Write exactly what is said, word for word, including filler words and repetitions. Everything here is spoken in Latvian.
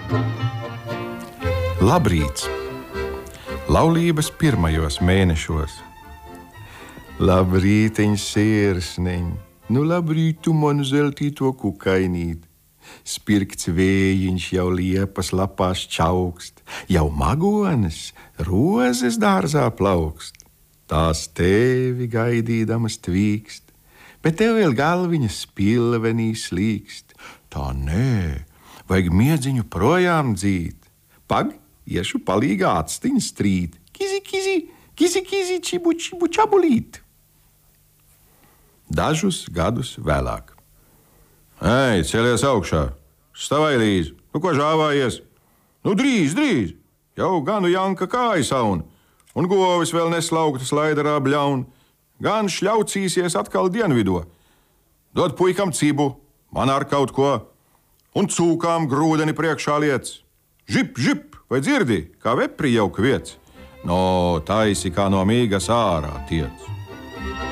Labrīts! Laulības pirmajos mēnešos. Labrītiņ, sirsniņ, nu labrīt tu manu zeltīto kukainīt. Spirkts vējiņš jau liepas lapās čaukst, jau magonis rozes dārzā plaukst. Tās tevi gaidīdamas tvīkst, bet tev vēl galviņa spilvenī slīkst. Tā nē, vajag miedziņu projām dzīt. Pag, iešu palīgā atstiņu strīt. Kizi, kizi, kizi, kizi, čibu, čibu, čabulīt. Dažus gadus vēlāk. Ei, celies augšā, stāvai līdzi, nu ko žāvājies? Nu drīz, drīz, jau ganu Janka kāja sauna, un govis vēl neslaugtas laidarā bļaun, gan šļaucīsies atkal dienvido. Dod puikam cibu, man ar kaut ko, un cūkām grūdeni priekšā liec. Žip, žip, vai dzirdi, kā vepri jau kviec? No taisi kā no mīgas ārā tiec.